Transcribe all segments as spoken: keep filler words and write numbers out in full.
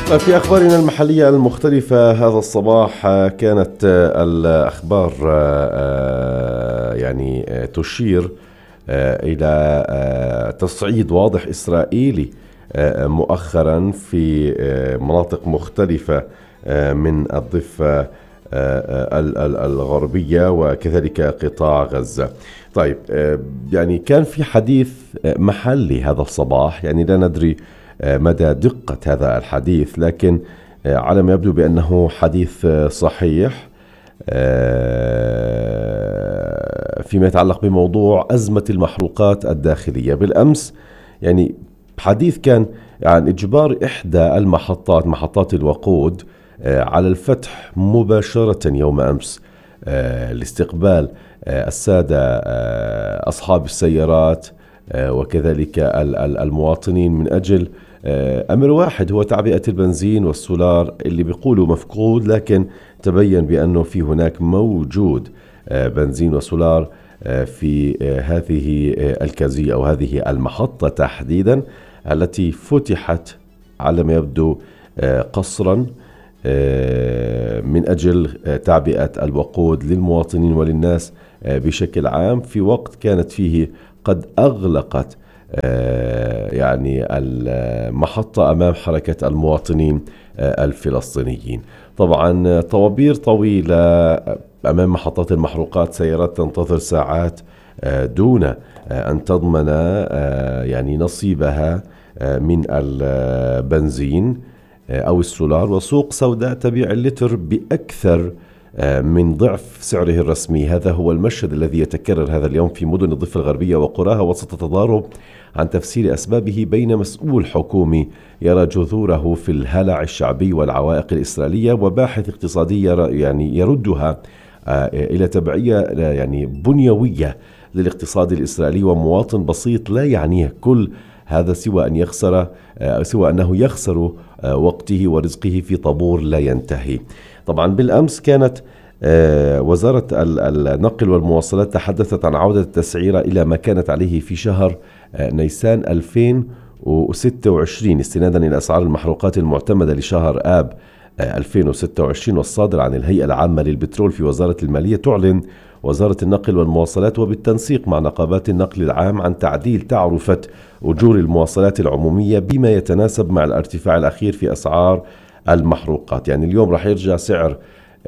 في أخبارنا المحلية المختلفة هذا الصباح كانت الأخبار يعني تشير إلى تصعيد واضح إسرائيلي مؤخرا في مناطق مختلفة من الضفة الغربية وكذلك قطاع غزة. طيب، يعني كان في حديث محلي هذا الصباح، يعني لا ندري مدى دقة هذا الحديث، لكن على ما يبدو بأنه حديث صحيح فيما يتعلق بموضوع أزمة المحروقات الداخلية. بالأمس يعني حديث كان عن إجبار إحدى المحطات محطات الوقود على الفتح مباشرة يوم أمس لاستقبال السادة أصحاب السيارات وكذلك المواطنين من أجل أمر واحد، هو تعبئة البنزين والسولار اللي بيقولوا مفقود، لكن تبين بأنه في هناك موجود بنزين وسولار في هذه الكازية أو هذه المحطة تحديدا التي فتحت على ما يبدو قصرا من أجل تعبئة الوقود للمواطنين وللناس بشكل عام، في وقت كانت فيه قد أغلقت يعني المحطة أمام حركة المواطنين الفلسطينيين. طبعا طوابير طويلة أمام محطات المحروقات، سيارات تنتظر ساعات دون أن تضمن يعني نصيبها من البنزين أو السولار، وسوق سوداء تبيع اللتر بأكثر من ضعف سعره الرسمي. هذا هو المشهد الذي يتكرر هذا اليوم في مدن الضفة الغربية وقراها، وسط تضارب عن تفسير أسبابه بين مسؤول حكومي يرى جذوره في الهلع الشعبي والعوائق الإسرائيلية، وباحث اقتصادي يعني يردها إلى تبعية يعني بنيوية للاقتصاد الإسرائيلي، ومواطن بسيط لا يعنيه كل هذا سوى أن يخسر سوى أنه يخسر وقته ورزقه في طابور لا ينتهي. طبعا بالأمس كانت وزارة النقل والمواصلات تحدثت عن عودة التسعيرة إلى ما كانت عليه في شهر نيسان ألفين وستة وعشرين استنادا إلى أسعار المحروقات المعتمدة لشهر آب ألفين وستة وعشرين والصادر عن الهيئة العامة للبترول في وزارة المالية. تعلن وزارة النقل والمواصلات وبالتنسيق مع نقابات النقل العام عن تعديل تعرفة أجور المواصلات العمومية بما يتناسب مع الارتفاع الأخير في أسعار المحروقات. يعني اليوم راح يرجع سعر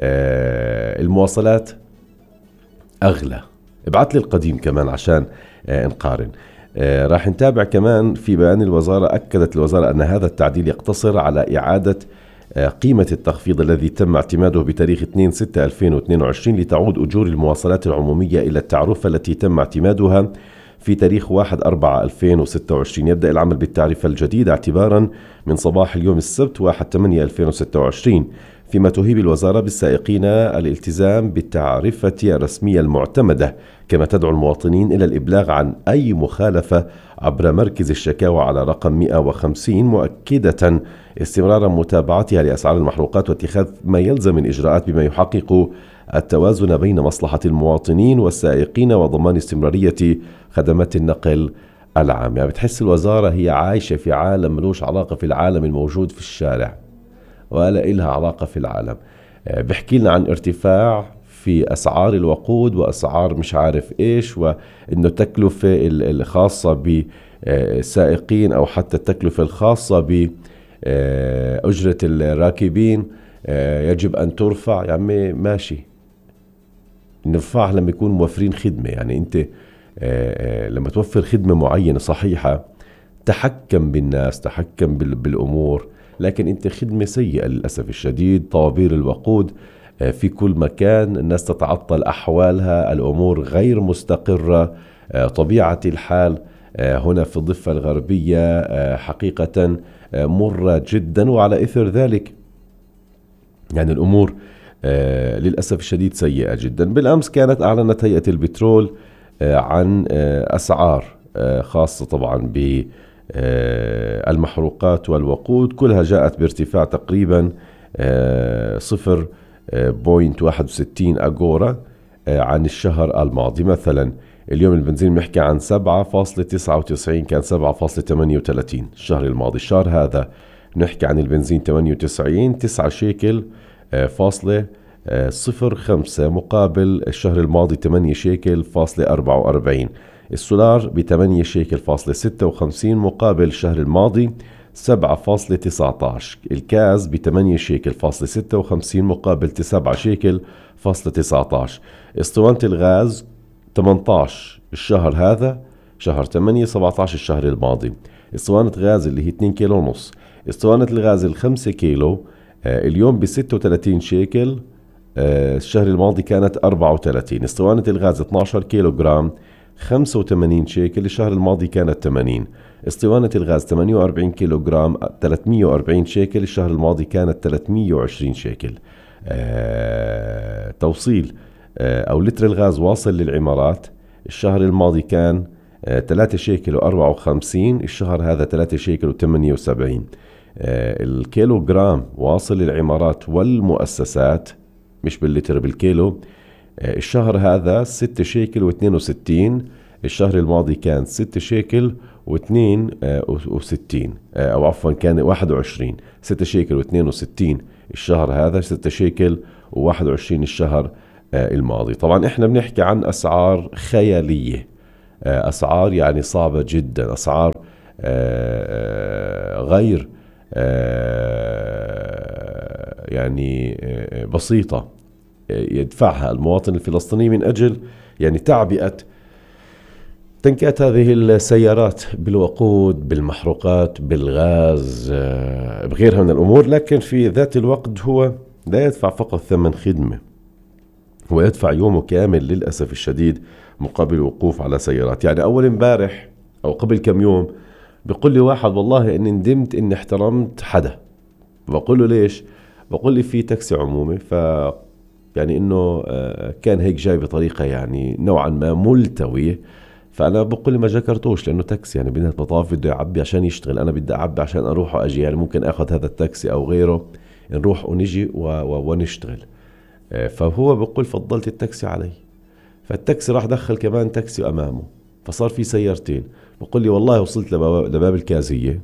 المواصلات أغلى. ابعت لي القديم كمان عشان نقارن. راح نتابع كمان في بيان الوزارة. أكدت الوزارة أن هذا التعديل يقتصر على إعادة قيمة التخفيض الذي تم اعتماده بتاريخ اثنين ستة ألفين واثنين وعشرين لتعود أجور المواصلات العمومية إلى التعرفة التي تم اعتمادها في تاريخ واحد أربعة ألفين وستة وعشرين. يبدأ العمل بالتعرفة الجديدة اعتبارا من صباح اليوم السبت واحد ثمانية ألفين وستة وعشرين، فيما تهيب الوزارة بالسائقين الالتزام بالتعرفة الرسمية المعتمدة، كما تدعو المواطنين إلى الإبلاغ عن أي مخالفة عبر مركز الشكاوى على رقم مئة وخمسين، مؤكدة استمرار متابعتها لأسعار المحروقات واتخاذ ما يلزم من إجراءات بما يحقق التوازن بين مصلحة المواطنين والسائقين وضمان استمرارية خدمات النقل العام. يعني بتحس الوزارة هي عايشة في عالم ملوش علاقة في العالم الموجود في الشارع، ولا إلها علاقة في العالم. بحكي لنا عن ارتفاع في أسعار الوقود وأسعار مش عارف إيش، وإنه التكلفة الخاصة بالسائقين أو حتى التكلفة الخاصة بأجرة الراكبين يجب أن ترفع. يا عمي ماشي، نرفعها لما يكون موفرين خدمة. يعني أنت لما توفر خدمة معينة صحيحة تحكم بالناس، تحكم بالأمور، لكن أنت خدمة سيئة للأسف الشديد. طوابير الوقود في كل مكان، الناس تتعطل أحوالها، الأمور غير مستقرة. طبيعة الحال هنا في الضفة الغربية حقيقة مرة جدا، وعلى إثر ذلك يعني الأمور للأسف الشديد سيئة جدا. بالأمس كانت أعلنت هيئة البترول عن أسعار خاصة طبعا بالمحروقات والوقود، كلها جاءت بارتفاع تقريبا صفر بوينت واحد وستين أغورا عن الشهر الماضي. مثلا اليوم البنزين بنحكي عن سبعة فاصلة تسعة وتسعين، كان سبعة فاصلة ثمانية وثلاثين الشهر الماضي. الشهر هذا نحكي عن البنزين ثمانية وتسعين تسعة شيكل فاصلة صفر خمسة مقابل الشهر الماضي ثمانية شيكل فاصلة أربعة وأربعين. السولار ب ثمانية شيكل فاصلة ستة وخمسين مقابل الشهر الماضي سبعة فاصلة تسعة عشر. الكاز ب ثمانية شيكل فاصلة ستة وخمسين مقابل سبعة شيكل فاصلة تسعة عشر. اسطوانة الغاز ثمانية عشر الشهر هذا شهر ثمانية، سبعة عشر الشهر الماضي. اسطوانة غاز اللي هي اثنين كيلو ونص، اسطوانة الغاز الخمسة كيلو آه اليوم ب ستة وثلاثين شيكل، آه الشهر الماضي كانت أربعة وثلاثين. اسطوانة الغاز اثني عشر كيلو جرام خمسة وثمانين شيكل، الشهر الماضي كانت ثمانين. اسطوانة الغاز ثمانية وأربعين كيلو جرام ثلاثمية وأربعين شيكل، الشهر الماضي كانت ثلاثمية وعشرين شيكل. آه توصيل آه أو لتر الغاز واصل للعمارات الشهر الماضي كان آه ثلاثة شيكل وأربعة وخمسين، الشهر هذا ثلاثة شيكل وثمانية وسبعين. آه الكيلو جرام واصل للعمارات والمؤسسات مش باللتر بالكيلو، آه الشهر هذا ستة شيكل واثنين وستين، الشهر الماضي كان ستة شيكل واثنين وستين، أو عفوا كان واحد وعشرين. ستة شيكل واثنين وستين الشهر هذا، ستة شيكل وواحد وعشرين الشهر الماضي. طبعا احنا بنحكي عن أسعار خيالية، أسعار يعني صعبة جدا، أسعار غير يعني بسيطة يدفعها المواطن الفلسطيني من أجل يعني تعبئة تنكات هذه السيارات بالوقود، بالمحروقات، بالغاز، بغيرها من الأمور. لكن في ذات الوقت هو لا يدفع فقط ثمن خدمة، هو يدفع يومه كامل للأسف الشديد مقابل الوقوف على سيارات. يعني أول امبارح أو قبل كم يوم بيقول لي واحد والله إني ندمت إني احترمت حدا. بقول له ليش؟ بقول لي في تاكسي عمومي، ف يعني إنه كان هيك جاي بطريقة يعني نوعا ما ملتوية، فأنا بقول لي ما ذكرتوش لأنه تاكسي يعني بنهاية المطاف بده يعبي عشان يشتغل، أنا بدي أعبي عشان أروح وأجي، يعني ممكن أخذ هذا التاكسي أو غيره نروح ونجي و... و... ونشتغل. فهو بقول فضلت التاكسي علي، فالتاكسي راح دخل كمان تاكسي أمامه، فصار في سيارتين. بقول لي والله وصلت لباب, لباب الكازية،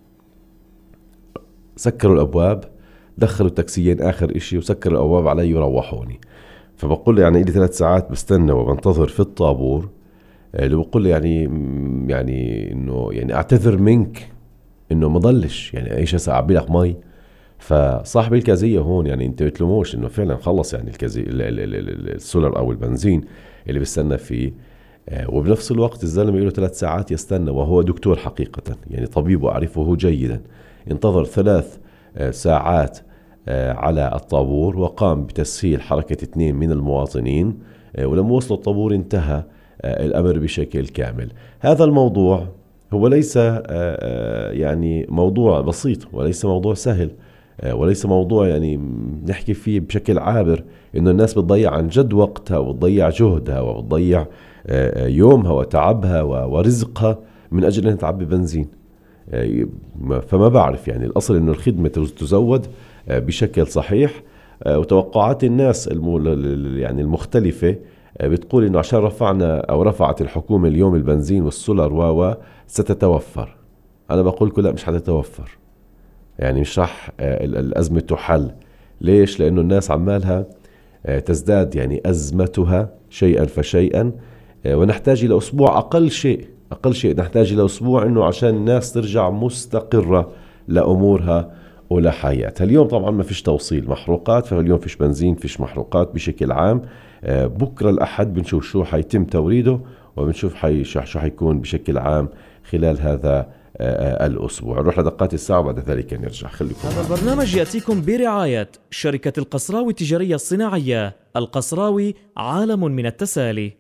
سكروا الأبواب، دخلوا التاكسيين آخر إشي وسكروا الأبواب علي وروحوني. فبقول لي يعني إلي ثلاث ساعات بستنى وبنتظر في الطابور، اللي بقول لي يعني يعني إنه يعني أعتذر منك إنه مضلش يعني أي شيء أعبي لك مي. فصاحب الكازية هون يعني انت بتلوموش انه فعلا خلص يعني الكازي السولر او البنزين اللي بيستنى فيه، وبنفس الوقت الزلمة له ثلاث ساعات يستنى وهو دكتور حقيقة يعني طبيب وأعرفه جيدا. انتظر ثلاث ساعات على الطابور وقام بتسهيل حركة اثنين من المواطنين، ولما وصلوا الطابور انتهى الأمر بشكل كامل. هذا الموضوع هو ليس يعني موضوع بسيط وليس موضوع سهل وليس موضوع يعني نحكي فيه بشكل عابر إنه الناس بتضيع عن جد وقتها وبتضيع جهدها وبتضيع يومها وتعبها ورزقها من أجل أن تعبي بنزين. فما بعرف يعني الأصل إنه الخدمة تزود بشكل صحيح، وتوقعات الناس يعني المختلفة بتقول إنه عشان رفعنا أو رفعت الحكومة اليوم البنزين والسولر و ستتوفر. أنا بقول لكم لا، مش حتتوفر، يعني مش راح الأزمة تحل. ليش؟ لأنه الناس عمالها تزداد يعني أزمتها شيئا فشيئا، ونحتاج إلى أسبوع أقل شيء أقل شيء نحتاج إلى أسبوع إنه عشان الناس ترجع مستقرة لأمورها ولحياتها. اليوم طبعا ما فيش توصيل محروقات، فاليوم فيش بنزين فيش محروقات بشكل عام. بكرة الأحد بنشوف شو حيتم توريده وبنشوف حي شو حيكون بشكل عام خلال هذا الأسبوع. نروح لدقات الساعة وبعد ذلك نرجع. خليكم. هذا البرنامج يأتيكم برعاية شركة القصراوي التجارية الصناعية. القصراوي عالم من التسالي.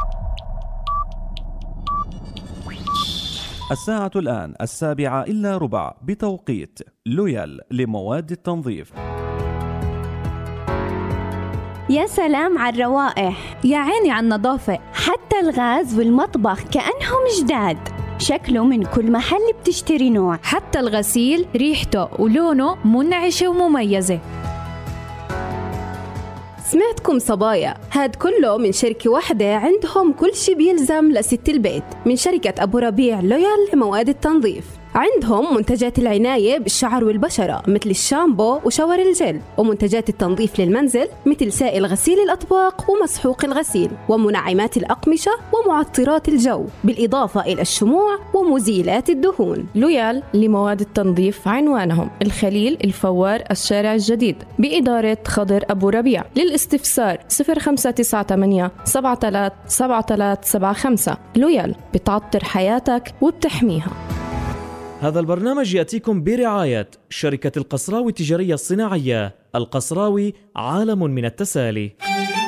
الساعة الآن السابعة إلا ربع بتوقيت لويال لمواد التنظيف. يا سلام على الروائح، يا عيني على النظافة، حتى الغاز والمطبخ كأنهم جداد، شكله من كل محل بتشتري نوع، حتى الغسيل ريحته ولونه منعشة ومميزة. سمعتكم صبايا، هاد كله من شركة واحدة عندهم كل شي بيلزم لست البيت، من شركة أبو ربيع لويال لمواد التنظيف. عندهم منتجات العناية بالشعر والبشرة مثل الشامبو وشاور الجل، ومنتجات التنظيف للمنزل مثل سائل غسيل الأطباق ومسحوق الغسيل، ومنعمات الأقمشة ومعطرات الجو، بالإضافة إلى الشموع ومزيلات الدهون. لويال لمواد التنظيف عنوانهم الخليل الفوار الشارع الجديد بإدارة خضر أبو ربيع. للاستفسار صفر خمسة تسعة ثمانية سبعة ثلاثة سبعة ثلاثة سبعة خمسة. لويال بتعطر حياتك وبتحميها. هذا البرنامج يأتيكم برعاية شركة القصراوي التجارية الصناعية. القصراوي عالم من التسالي.